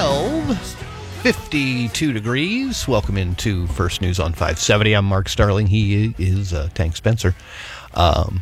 12, 52 degrees. Welcome into First News on 570. I'm Mark Starling. He is Tank Spencer. How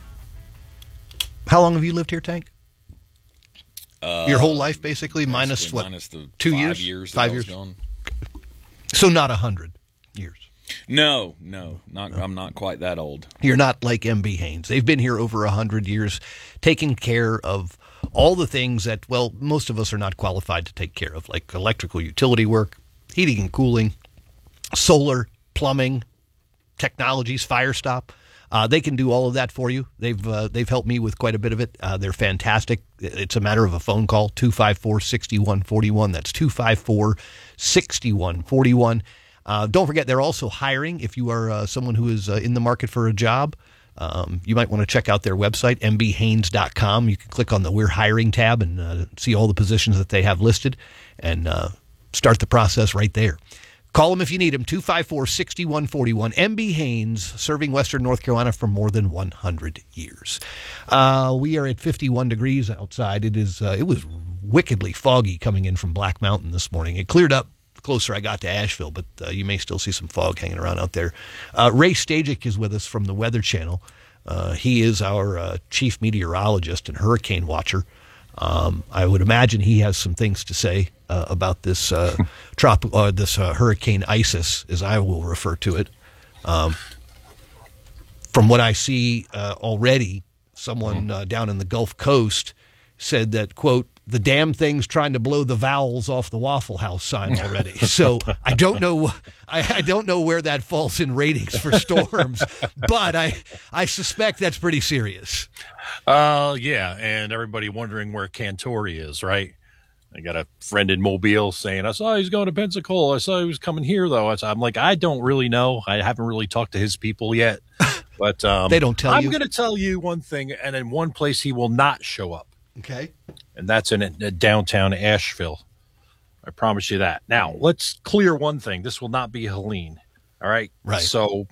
long have you lived here, Tank? Your whole life, basically, minus what? Minus the 2 5 years? years. 5 years. Gone. So not 100 years. No, I'm not quite that old. You're not like M.B. Haynes. They've been here over 100 years, taking care of all the things that, well, most of us are not qualified to take care of, like electrical utility work, heating and cooling, solar, plumbing, technologies, fire stop. They can do all of that for you. They've helped me with quite a bit of it. They're fantastic. It's a matter of a phone call, 254-6141. That's 254-6141. Don't forget, they're also hiring. If you are someone who is in the market for a job, you might want to check out their website, mbhaynes.com. You can click on the We're Hiring tab and see all the positions that they have listed and start the process right there. Call them if you need them, 254-6141. MB Haynes, serving Western North Carolina for more than 100 years. We are at 51 degrees outside. It was wickedly foggy coming in from Black Mountain this morning. It cleared up the closer I got to Asheville, but you may still see some fog hanging around out there. Ray Stajic is with us from the Weather Channel. He is our chief meteorologist and hurricane watcher. I would imagine he has some things to say about this Hurricane Isis, as I will refer to it. From what I see already, someone down in the Gulf Coast said that, quote, the damn thing's trying to blow the vowels off the Waffle House sign already. So I don't know. I don't know where that falls in ratings for storms, but I suspect that's pretty serious. Yeah, and everybody wondering where Cantori is, right? I got a friend in Mobile saying, I saw he's going to Pensacola. I saw he was coming here, though. I'm like, I don't really know. I haven't really talked to his people yet. But they don't tell you? I'm going to tell you one thing, and in one place he will not show up. Okay. And that's in downtown Asheville. I promise you that. Now, let's clear one thing. This will not be Helene. All right? Right. So,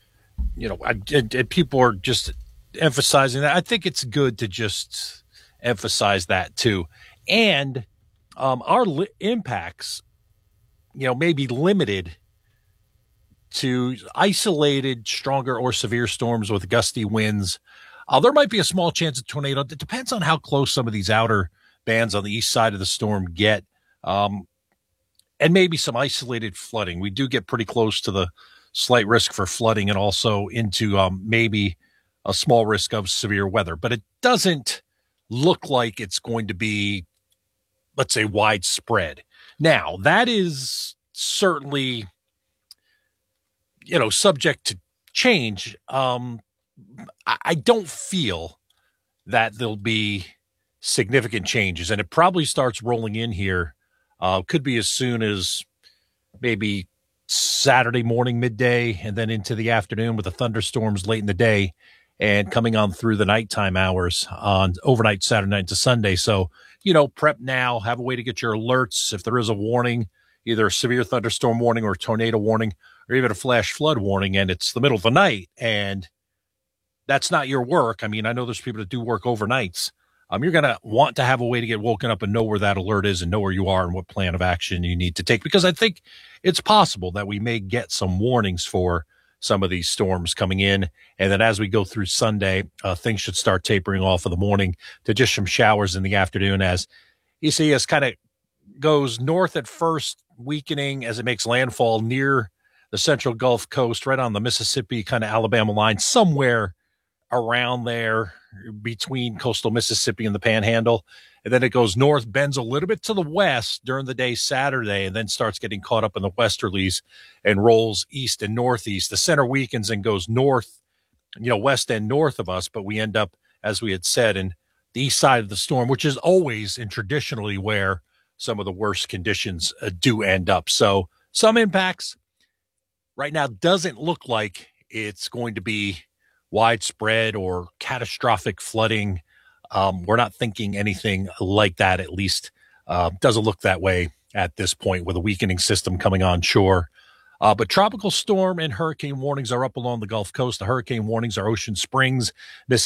people are just emphasizing that. I think it's good to just emphasize that, too. And our impacts, may be limited to isolated, stronger or severe storms with gusty winds. There might be a small chance of tornado. It depends on how close some of these outer bands on the east side of the storm get, and maybe some isolated flooding. We do get pretty close to the slight risk for flooding and also into maybe a small risk of severe weather. But it doesn't look like it's going to be, let's say, widespread. Now, that is certainly, subject to change. I don't feel that there'll be significant changes, and it probably starts rolling in here. Could be as soon as maybe Saturday morning, midday, and then into the afternoon with the thunderstorms late in the day and coming on through the nighttime hours on overnight Saturday night to Sunday. So, prep now, have a way to get your alerts. If there is a warning, either a severe thunderstorm warning or a tornado warning, or even a flash flood warning, and it's the middle of the night, and that's not your work. I mean, I know there's people that do work overnights. You're going to want to have a way to get woken up and know where that alert is and know where you are and what plan of action you need to take, because I think it's possible that we may get some warnings for some of these storms coming in. And then as we go through Sunday, things should start tapering off in the morning to just some showers in the afternoon as ECS kind of goes north at first, weakening as it makes landfall near the central Gulf Coast, right on the Mississippi kind of Alabama line, somewhere around there between coastal Mississippi and the Panhandle. And then it goes north, bends a little bit to the west during the day Saturday, and then starts getting caught up in the westerlies and rolls east and northeast. The center weakens and goes north, west and north of us, but we end up, as we had said, in the east side of the storm, which is always and traditionally where some of the worst conditions do end up. So some impacts right now doesn't look like it's going to be widespread or catastrophic flooding. We're not thinking anything like that, at least doesn't look that way at this point with a weakening system coming on shore. But tropical storm and hurricane warnings are up along the Gulf Coast. The hurricane warnings are Ocean Springs, Mississippi.